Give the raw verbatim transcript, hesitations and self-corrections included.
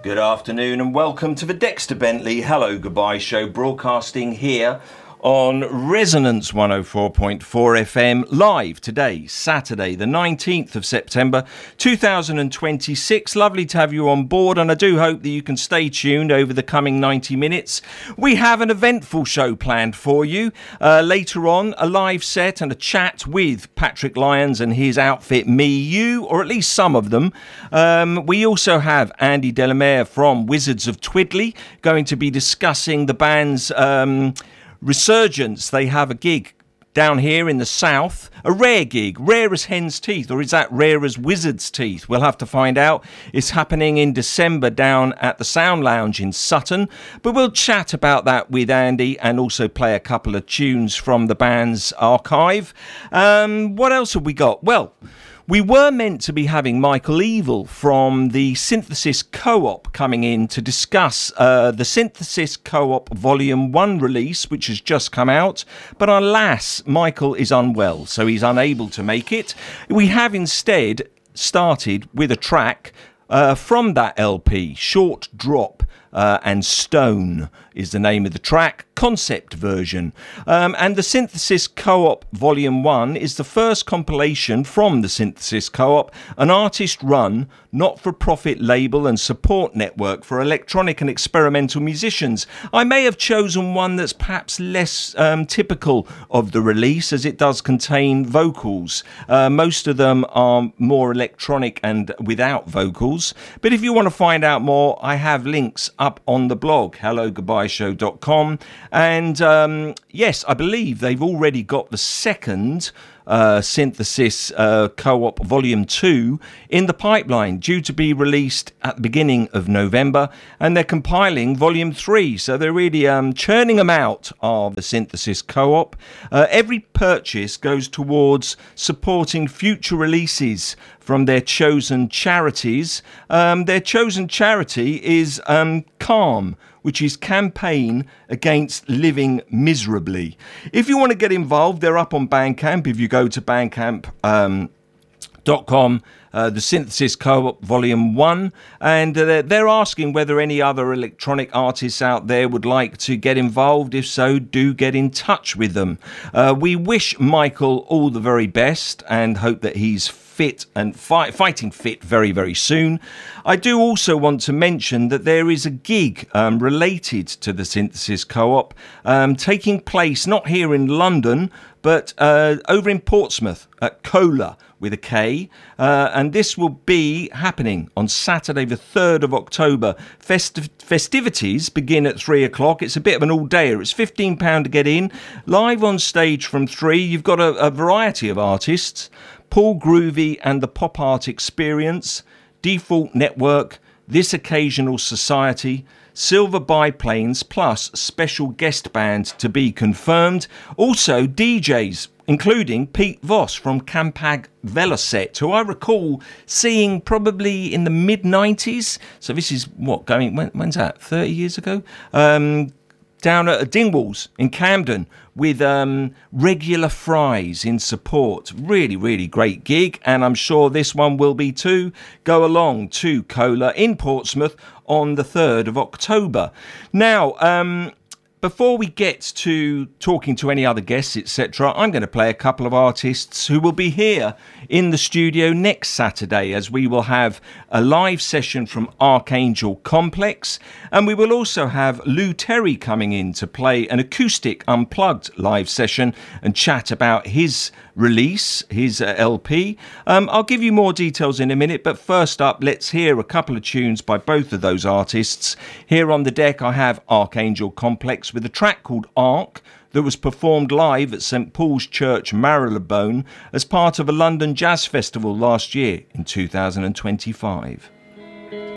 Good afternoon and welcome to the Dexter Bentley Hello Goodbye Show, broadcasting here on Resonance one oh four point four F M, live today, Saturday the nineteenth of September two thousand twenty-six. Lovely to have you on board, and I do hope that you can stay tuned over the coming ninety minutes. We have an eventful show planned for you. Uh, later on, a live set and a chat with Patrick Lyons and his outfit Me You, or at least some of them. Um, we also have Andy Delamere from Wizards of Twiddly going to be discussing the band's um, resurgence. They have a gig down here in the south, a rare gig, rare as hen's teeth, or is that rare as wizard's teeth? We'll have to find out. It's happening in December down at the Sound Lounge in Sutton, but we'll chat about that with Andy and also play a couple of tunes from the band's archive. Um, what else have we got? Well, we were meant to be having Michael Evil from the Synthesis Co-op coming in to discuss uh, the Synthesis Co-op Volume one release, which has just come out. But alas, Michael is unwell, so he's unable to make it. We have instead started with a track uh, from that L P, Short Drop. Uh, and Stone is the name of the track, concept version. Um, and the Synthesis Co-op Volume one is the first compilation from the Synthesis Co-op, an artist-run, not-for-profit label and support network for electronic and experimental musicians. I may have chosen one that's perhaps less um, typical of the release, as it does contain vocals. Uh, most of them are more electronic and without vocals. But if you want to find out more, I have links up on the blog, hello goodbye show dot com. And um, yes, I believe they've already got the second uh, Synthesis uh, Co-op Volume two in the pipeline, due to be released at the beginning of November, and they're compiling Volume three, so they're really um, churning them out of the Synthesis Co-op. Uh, every purchase goes towards supporting future releases from their chosen charities. Um, their chosen charity is um, CALM, which is Campaign Against Living Miserably. If you want to get involved, they're up on Bandcamp. If you go to bandcamp um, dot com, uh, the Synthesis Co-op Volume one, and uh, they're asking whether any other electronic artists out there would like to get involved. If so, do get in touch with them. Uh, we wish Michael all the very best and hope that he's fit and fight, fighting fit very, very soon. I do also want to mention that there is a gig um, related to the Synthesis Co-op um, taking place not here in London, but uh, over in Portsmouth at Cola with a K, uh, and this will be happening on Saturday the third of October. Festiv- festivities begin at three o'clock. It's a bit of an all-dayer. It's fifteen pounds to get in. Live on stage from three, you've got a, a variety of artists: Paul Groovy and the Pop Art Experience, Default Network, This Occasional Society, Silver Biplanes, plus special guest band to be confirmed. Also D Js, including Pete Voss from Campag Velocet, who I recall seeing probably in the mid nineties. So this is what, going, when, when's that, thirty years ago? Um, down at Dingwalls in Camden with um, Regular Fries in support. Really, really great gig, and I'm sure this one will be too. Go along to Cola in Portsmouth on the third of October. Now, um, before we get to talking to any other guests, et cetera, I'm going to play a couple of artists who will be here in the studio next Saturday, as we will have a live session from Archangel Complex, and we will also have Lou Terry coming in to play an acoustic unplugged live session and chat about his release, his uh, L P. Um, I'll give you more details in a minute, but first up, let's hear a couple of tunes by both of those artists. Here on the deck, I have Archangel Complex with a track called Arc that was performed live at St Paul's Church, Marylebone, as part of a London Jazz Festival last year in two thousand twenty-five.